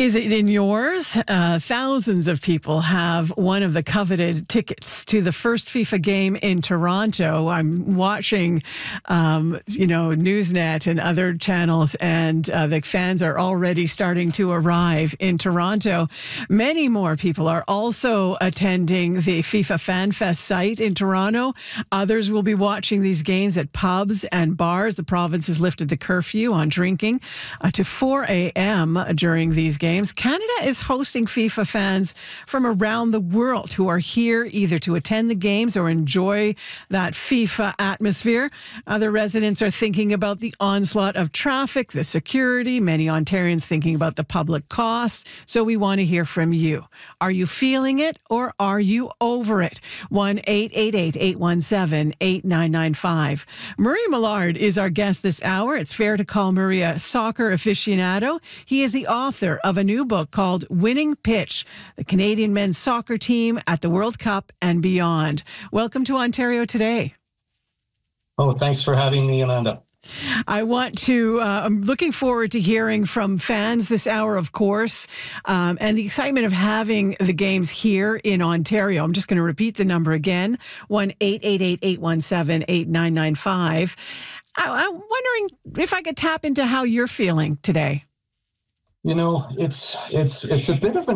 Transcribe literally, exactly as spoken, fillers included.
Is it in yours? Uh, thousands of people have one of the coveted tickets to the first FIFA game in Toronto. I'm watching, um, you know, Newsnet and other channels, and uh, the fans are already starting to arrive in Toronto. Many more people are also attending the FIFA Fan Fest site in Toronto. Others will be watching these games at pubs and bars. The province has lifted the curfew on drinking uh, to four a.m. during these games. Canada is hosting FIFA fans from around the world who are here either to attend the games or enjoy that FIFA atmosphere. Other residents are thinking about the onslaught of traffic, the security, many Ontarians thinking about the public costs. So we want to hear from you. Are you feeling it or are you over it? one eight eight eight, eight one seven, eight nine nine five. Murray Millard is our guest this hour. It's fair to call Murray a soccer aficionado. He is the author of a new book called Winning Pitch, the Canadian men's soccer team at the World Cup and beyond. Welcome to Ontario Today. Oh, thanks for having me, Amanda. I want to, uh, I'm looking forward to hearing from fans this hour, of course, um, and the excitement of having the games here in Ontario. I'm just going to repeat the number again, one eight eight eight, eight one seven, eight nine nine five. I, I'm wondering if I could tap into how you're feeling today. You know, it's it's it's a bit of an